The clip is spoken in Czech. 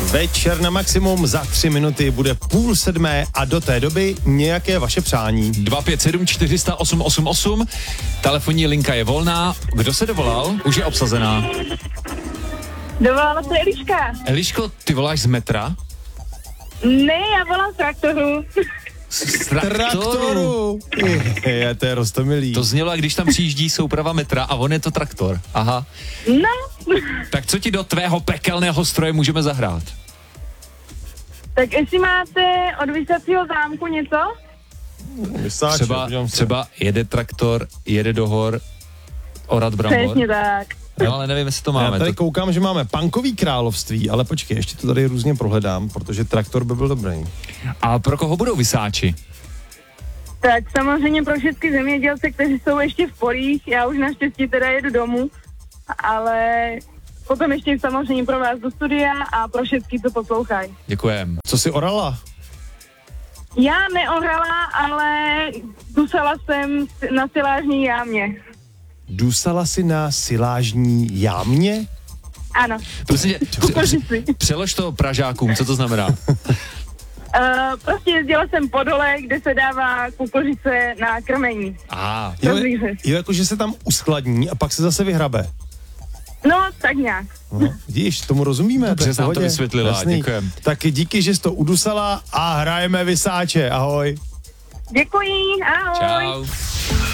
Večer na maximum, za 3 minuty bude 6:30 a do té doby nějaké vaše přání. 257 400 888, telefonní linka je volná. Kdo se dovolal? Už je obsazená. Dovolala se Eliška. Eliško, ty voláš z metra? Ne, já volám z traktoru. Z traktoru. To je roztomilý. To znělo, když tam přijíždí souprava metra a on je to traktor. Aha. No. Tak co ti do tvého pekelného stroje můžeme zahrát? Tak jestli máte od vysacího zámku něco? Vysáče, Třeba jede traktor, jede do hor, orat brambor. Přesně tak. No, ale nevím, jestli to máme. Já tady koukám, že máme punkový království, ale počkej, ještě to tady různě prohledám, protože traktor by byl dobrý. A pro koho budou vysáči? Tak samozřejmě pro všechny zemědělce, kteří jsou ještě v polích, já už naštěstí teda jedu domů, ale potom ještě samozřejmě pro vás do studia a pro všechny, co poslouchají. Děkujem. Co jsi orala? Já neohrala, ale dusala jsem na silážní jámě. Dusala si na silážní jámě? Ano. Prosím tě, Kukuřici. přelož to Pražákům, co to znamená? Prostě jezdila jsem po dole, kde se dává kukuřice na krmení. Jo, jakože se tam uskladní a pak se zase vyhrabe. No, tak nějak. No, vidíš, tomu rozumíme. Dobře jsi nám to vysvětlila, děkujem. Tak díky, že jsi to udusala a hrajeme vysáče. Ahoj. Děkuji, ahoj. Čau.